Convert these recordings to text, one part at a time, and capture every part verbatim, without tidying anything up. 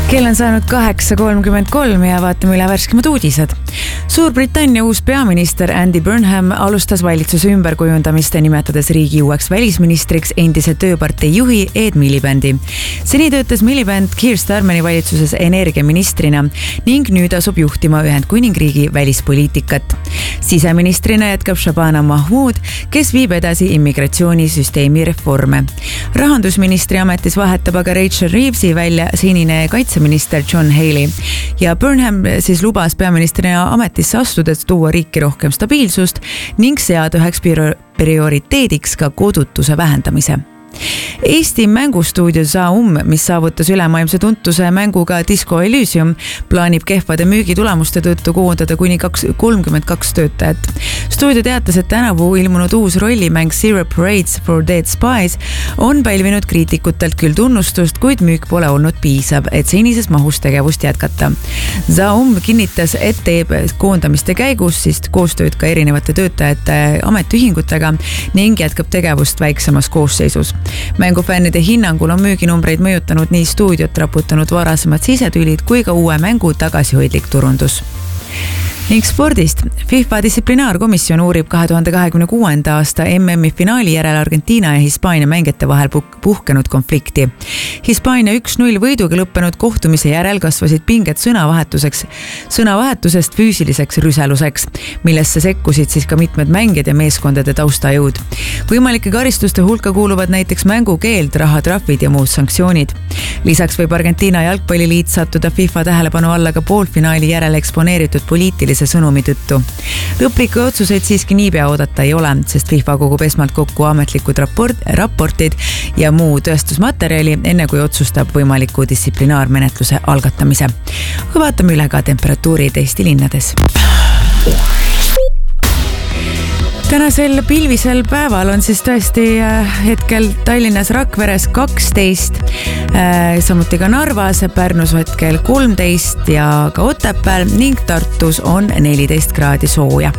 Kell on saanud kaheksa kolmkümmend kolm ja vaatame üle värskemad uudised. Suurbritannia uus peaminister Andy Burnham alustas valitsuse ümberkujundamist, nimetades riigi uueks välisministriks endise tööpartei juhi Ed Milibandi. Seni töötas Miliband Keir Starmeri valitsuses energiaministrina ning nüüd asub juhtima Ühendkuningriigi välispoliitikat. Siseministrina jätkab Shabana Mahmood, kes viib edasi immigratsioonisüsteemi reforme. Rahandusministri ametis vahetab aga Rachel Reevesi välja senine kaitseminister John Haley ja Burnham siis lubas peaministrina ametisse astudes tuua riiki rohkem stabiilsust ning seada üheks prioriteediks ka kodutuse vähendamise. Eesti mängustuudio Zaum, mis saavutas ülemaailmse tuntuse mänguga Disco Elysium, plaanib kehvade müügitulemuste tõttu koondada kuni kolmkümmend kaks töötajat. Stuudio teatas, et tänavu ilmunud uus rollimäng Zero Parades for Dead Spies on pälvinud kriitikutelt küll tunnustust, kuid müük pole olnud piisav, et senises mahus tegevust jätkata. Zaum kinnitas, et teeb koondamiste käigus siis koostööd ka erinevate töötajate ametiühingutega ning jätkab tegevust väiksemas koosseisus. Mängufännide hinnangul on müüginumbreid mõjutanud nii stuudiot raputanud varasemad sisetülid kui ka uue mängu tagasihoidlik turundus. Ning spordist. FIFA distsiplinaarkomisjon uurib kahe tuhande kahekümne kuuenda aasta M M-i finaali järel Argentiina ja Hispaania mängijate vahel puhkenud konflikti. Hispaania üks null võiduga lõppenud kohtumise järel kasvasid pinged sõnavahetuseks, sõnavahetusest füüsiliseks rüseluseks, millesse sekkusid siis ka mitmed mängijad ja meeskondade taustajõud. Võimalike karistuste hulka kuuluvad näiteks mängukeeld, rahatrahvid ja muud sanktsioonid. Lisaks võib Argentiina jalgpalliliit sattuda FIFA tähelepanu alla ka poolfinaali järel eksponeeritud poliitilise sõnumi tõttu. Lõplikke otsuseid siiski niipea oodata ei ole, sest FIFA kogub esmalt kokku ametlikud raport, raportid ja muu tõestusmaterjali, enne kui otsustab võimaliku distsiplinaarmenetluse algatamise. Vaatame üle ka temperatuurid Eesti linnades. Tänasel pilvisel päeval on siis tõesti hetkel Tallinnas Rakveres kaksteist, samuti ka Narvas, Pärnus hetkel kolmteist ja ka Otepääl ning Tartus on neliteist kraadi sooja.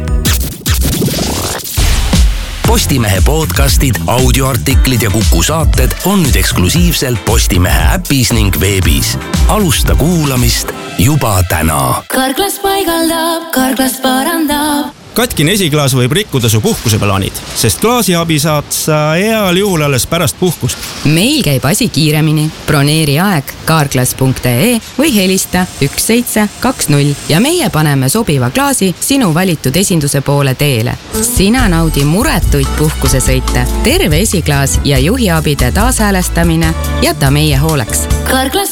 Postimehe podcastid, audioartiklid ja Kuku saated on nüüd eksklusiivselt Postimehe äpis ning veebis. Alusta kuulamist juba täna. Karklas paigaldab, Karklas parandab. Katkine esiklaas võib rikkuda su puhkuseplaanid, sest klaasiabi saad sa heal juhul alles pärast puhkust. Meil käib asi kiiremini. Broneeri aeg karklas punkt ee või helista üks seitse kaks null ja meie paneme sobiva klaasi sinu valitud esinduse poole teele. Sina naudi muretuid puhkusesõite. Terve esiklaas ja juhiabide taashäälestamine jäta meie hooleks. Karklas